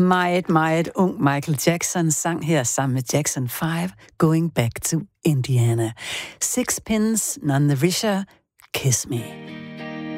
Meget ung Michael Jackson sang her sammen med Jackson 5, Going Back to Indiana. Sixpence, None the Richer, Kiss Me.